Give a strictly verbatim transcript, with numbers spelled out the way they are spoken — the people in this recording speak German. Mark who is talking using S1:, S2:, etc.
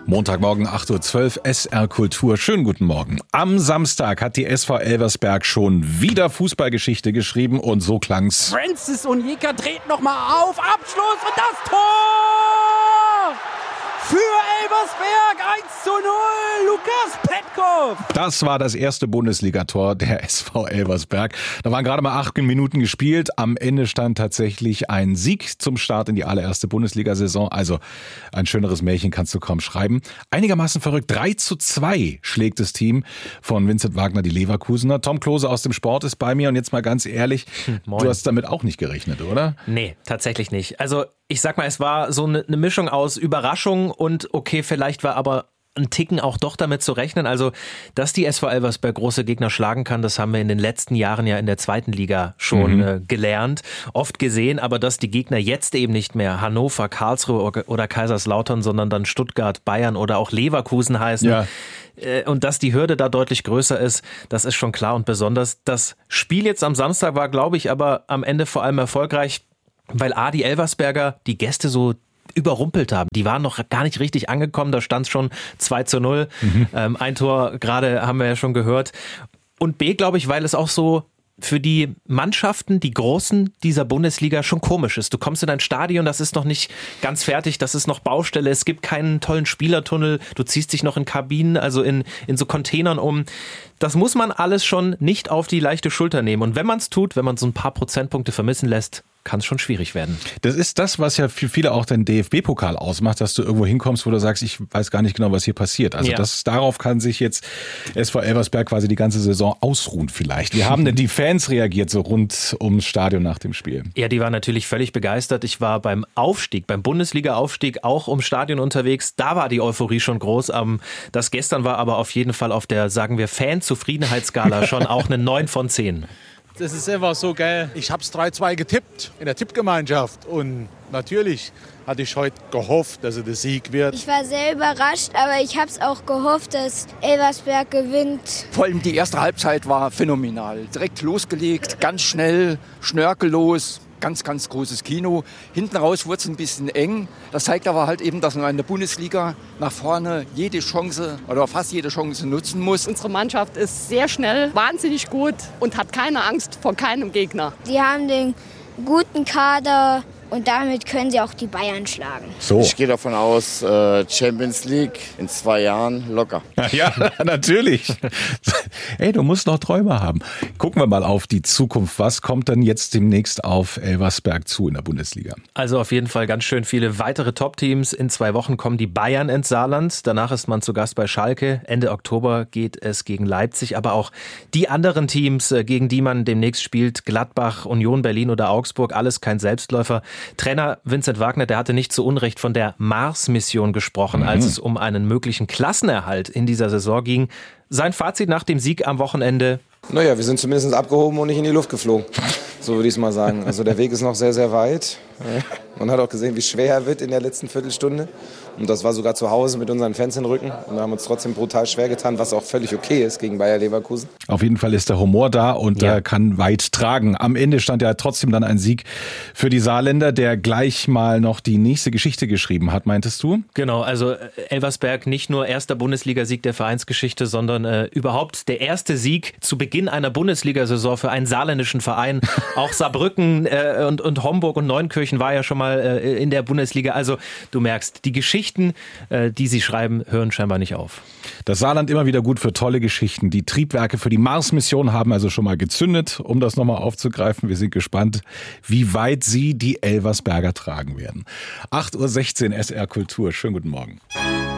S1: Montagmorgen acht Uhr zwölf, S R Kultur. Schönen guten Morgen. Am Samstag hat die S V Elversberg schon wieder Fußballgeschichte geschrieben und so klang's.
S2: Francis Onyeka dreht nochmal auf, Abschluss und das Tor! Für Elversberg eins zu null, Lukas Petkov.
S1: Das war das erste Bundesligator der S V Elversberg. Da waren gerade mal acht Minuten gespielt. Am Ende stand tatsächlich ein Sieg zum Start in die allererste Bundesliga-Saison. Also ein schöneres Märchen kannst du kaum schreiben. Einigermaßen verrückt. drei zu zwei schlägt das Team von Vincent Wagner die Leverkusener. Tom Klose aus dem Sport ist bei mir. Und jetzt mal ganz ehrlich, hm, du hast damit auch nicht gerechnet, oder?
S3: Nee, tatsächlich nicht. Also ich sag mal, es war so eine Mischung aus Überraschung und okay, vielleicht war aber ein Ticken auch doch damit zu rechnen. Also, dass die S V Elversberg große Gegner schlagen kann, das haben wir in den letzten Jahren ja in der zweiten Liga schon mhm. äh, gelernt, oft gesehen, aber dass die Gegner jetzt eben nicht mehr Hannover, Karlsruhe oder Kaiserslautern, sondern dann Stuttgart, Bayern oder auch Leverkusen heißen. Ja. Und dass die Hürde da deutlich größer ist, das ist schon klar und besonders. Das Spiel jetzt am Samstag war, glaube ich, aber am Ende vor allem erfolgreich, weil A, die Elversberger die Gäste so überrumpelt haben. Die waren noch gar nicht richtig angekommen, da stand es schon zwei zu null. Mhm. Ähm, ein Tor gerade haben wir ja schon gehört. Und B, glaube ich, weil es auch so für die Mannschaften, die Großen dieser Bundesliga schon komisch ist. Du kommst in ein Stadion, das ist noch nicht ganz fertig, das ist noch Baustelle, es gibt keinen tollen Spielertunnel, du ziehst dich noch in Kabinen, also in, in so Containern um. Das muss man alles schon nicht auf die leichte Schulter nehmen. Und wenn man es tut, wenn man so ein paar Prozentpunkte vermissen lässt, kann es schon schwierig werden.
S1: Das ist das, was ja für viele auch den D F B-Pokal ausmacht, dass du irgendwo hinkommst, wo du sagst, ich weiß gar nicht genau, was hier passiert. Also ja. das, darauf kann sich jetzt S V Elversberg quasi die ganze Saison ausruhen vielleicht. Wie haben denn die Fans reagiert so rund ums Stadion nach dem Spiel?
S3: Ja, die waren natürlich völlig begeistert. Ich war beim Aufstieg, beim Bundesliga-Aufstieg auch ums Stadion unterwegs. Da war die Euphorie schon groß. Das gestern war aber auf jeden Fall auf der, sagen wir, Fan-Zufriedenheitsskala schon auch eine neun von zehn.
S4: Das ist einfach so geil. Ich habe es drei zwei getippt in der Tippgemeinschaft und natürlich hatte ich heute gehofft, dass es der Sieg wird.
S5: Ich war sehr überrascht, aber ich habe es auch gehofft, dass Elversberg gewinnt.
S6: Vor allem die erste Halbzeit war phänomenal. Direkt losgelegt, ganz schnell, schnörkellos. Ganz, ganz großes Kino. Hinten raus wurde es ein bisschen eng. Das zeigt aber halt eben, dass man in der Bundesliga nach vorne jede Chance oder fast jede Chance nutzen muss.
S7: Unsere Mannschaft ist sehr schnell, wahnsinnig gut und hat keine Angst vor keinem Gegner.
S5: Die haben den guten Kader und damit können sie auch die Bayern schlagen.
S8: So. Ich gehe davon aus, Champions League in zwei Jahren locker.
S1: Ja, natürlich. Ey, du musst noch Träume haben. Gucken wir mal auf die Zukunft. Was kommt denn jetzt demnächst auf Elversberg zu in der Bundesliga?
S3: Also auf jeden Fall ganz schön viele weitere Top-Teams. In zwei Wochen kommen die Bayern ins Saarland. Danach ist man zu Gast bei Schalke. Ende Oktober geht es gegen Leipzig. Aber auch die anderen Teams, gegen die man demnächst spielt, Gladbach, Union Berlin oder Augsburg, alles kein Selbstläufer. Trainer Vincent Wagner, der hatte nicht zu Unrecht von der Mars-Mission gesprochen, mhm. als es um einen möglichen Klassenerhalt in dieser Saison ging. Sein Fazit nach dem Sieg am Wochenende:
S9: Naja, wir sind zumindest abgehoben und nicht in die Luft geflogen. So würde ich es mal sagen. Also der Weg ist noch sehr, sehr weit. Man hat auch gesehen, wie schwer er wird in der letzten Viertelstunde. Und das war sogar zu Hause mit unseren Fans im Rücken. Und wir haben uns trotzdem brutal schwer getan, was auch völlig okay ist gegen Bayer Leverkusen.
S1: Auf jeden Fall ist der Humor da und ja. er kann weit tragen. Am Ende stand ja trotzdem dann ein Sieg für die Saarländer, der gleich mal noch die nächste Geschichte geschrieben hat, meintest du?
S3: Genau, also Elversberg nicht nur erster Bundesligasieg der Vereinsgeschichte, sondern äh, überhaupt der erste Sieg zu Beginn einer Bundesliga-Saison für einen saarländischen Verein. Auch Saarbrücken äh, und, und Homburg und Neunkirchen war ja schon mal äh, in der Bundesliga. Also du merkst, die Geschichten, äh, die sie schreiben, hören scheinbar nicht auf.
S1: Das Saarland immer wieder gut für tolle Geschichten. Die Triebwerke für die Mars-Mission haben also schon mal gezündet, um das nochmal aufzugreifen. Wir sind gespannt, wie weit sie die Elversberger tragen werden. acht Uhr sechzehn S R Kultur. Schönen guten Morgen.